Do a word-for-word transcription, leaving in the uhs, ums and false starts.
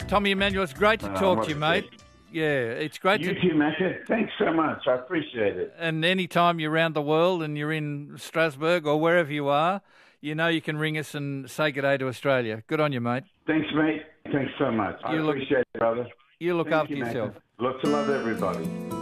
Tommy Emmanuel, it's great to Uh, talk what to you, a mate. Yeah, it's great You to... too, Macca. Thanks so much. I appreciate it. And any time you're around the world and you're in Strasbourg or wherever you are, you know you can ring us and say good day to Australia. Good on you, mate. Thanks, mate. Thanks so much. I You look- appreciate it, brother. You look Thank after you, Macca. yourself. Lots of love, everybody.